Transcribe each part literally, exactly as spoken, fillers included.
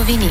новини.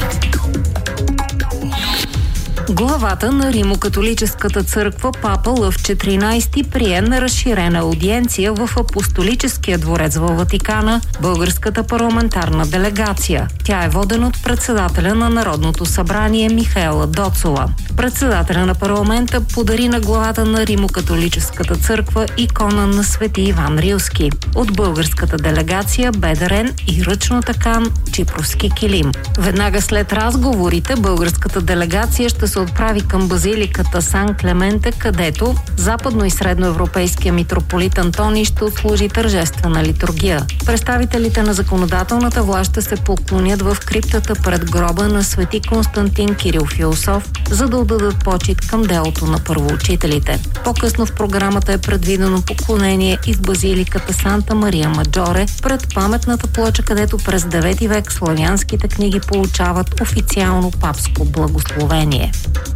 Главата на Римокатолическата църква Папа Лъв четиринайсети прие на разширена аудиенция в Апостолическия дворец във Ватикана българската парламентарна делегация. Тя е водена от председателя на Народното събрание Михаела Доцова. Председателя на парламента подари на главата на Римокатолическата църква икона на Свети Иван Рилски. От българската делегация бе дарен и ръчно такан чипровски килим. Веднага след разговорите българската делегация ще се отправи към базиликата Сан Клементе, където западно- и средноевропейския митрополит Антоний ще отслужи тържествена литургия. Представителите на законодателната власт ще се поклонят в криптата пред гроба на Свети Константин Кирил Философ, за да отдадат почит към делото на първоучителите. По-късно в програмата е предвидено поклонение и в базиликата Санта Мария Маджоре пред паметната плоча, където през девети век славянските книги получават официално папско благословение.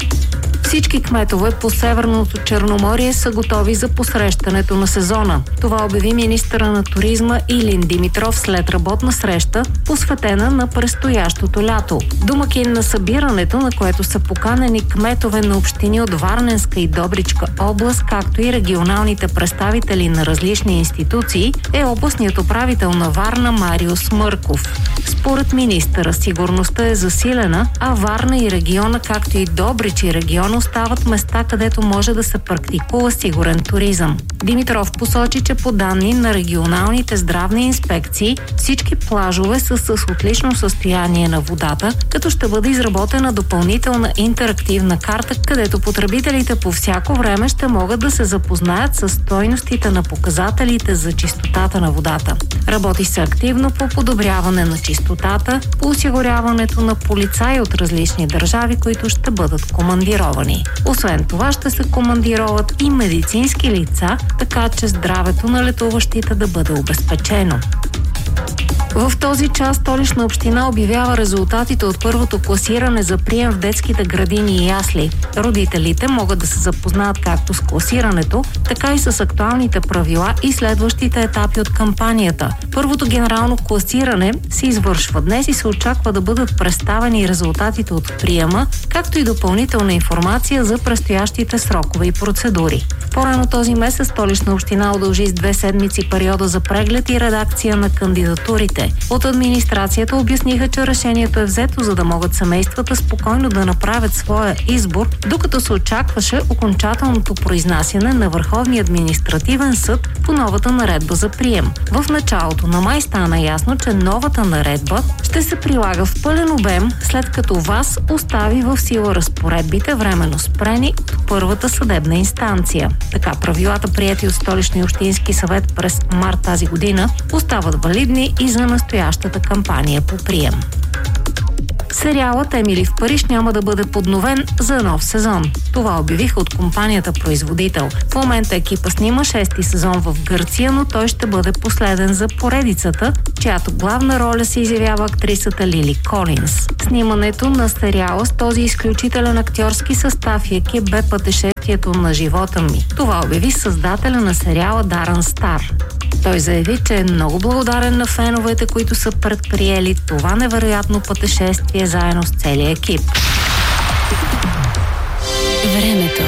Всички кметове по Северното Черноморие са готови за посрещането на сезона. Това обяви министъра на туризма Илин Димитров след работна среща, посветена на предстоящото лято. Домакин на събирането, на което са поканени кметове на общини от Варненска и Добричка област, както и регионалните представители на различни институции, е областният управител на Варна Мариус Мърков. Според министъра, сигурността е засилена, а Варна и региона, както и Добрич и региона, остават места, където може да се практикува сигурен туризъм. Димитров посочи, че по данни на регионалните здравни инспекции всички плажове са с отлично състояние на водата, като ще бъде изработена допълнителна интерактивна карта, където потребителите по всяко време ще могат да се запознаят с стойностите на показателите за чистотата на водата. Работи се активно по подобряване на чистотата, по осигуряването на полицаи от различни държави, които ще бъдат командировани. Освен това ще се командироват и медицински лица, така че здравето на летуващите да бъде обезпечено. В този час Столична община обявява резултатите от първото класиране за прием в детските градини и ясли. Родителите могат да се запознаят както с класирането, така и с актуалните правила и следващите етапи от кампанията. Първото генерално класиране се извършва днес и се очаква да бъдат представени резултатите от приема, както и допълнителна информация за предстоящите срокове и процедури. По-рано този месец Столична община удължи с две седмици периода за преглед и редакция на кандидатурите. От администрацията обясниха, че решението е взето, за да могат семействата спокойно да направят своя избор, докато се очакваше окончателното произнасяне на Върховния административен съд по новата наредба за прием. В началото на май стана ясно, че новата наредба ще се прилага в пълен обем, след като ВАС остави в сила разпоредбите, временно спрени от първата съдебна инстанция. Така правилата, приети от Столичния общински съвет през март тази година, остават валидни и за настоящата кампания по прием. Сериалът "Емили в Париж" няма да бъде подновен за нов сезон. Това обявиха от компанията производител. В момента екипа снима шести сезон в Гърция, но той ще бъде последен за поредицата, чиято главна роля се изявява актрисата Лили Колинс. Снимането на сериала с този изключителен актьорски състав и екип бе пътешествието на живота ми. Това обяви създателя на сериала Дарън Стар. Той заяви, че е много благодарен на феновете, които са предприели това невероятно пътешествие заедно с целия екип. Времето.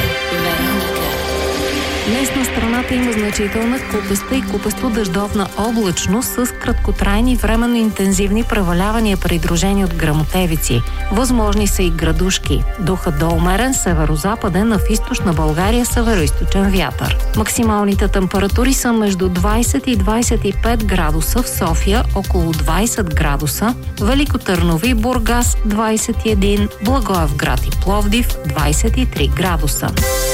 Днес на страната има значителна купеста и купесто-дъждовна облачност с краткотрайни временно интензивни превалявания, придружени от гръмотевици. Възможни са и градушки. Духът до умерен северо-западен, а в източна България северо-източен вятър. Максималните температури са между двайсет и двайсет и пет градуса, в София около двайсет градуса, Велико Търново и Бургас двайсет и един, Благоевград и Пловдив двайсет и три градуса.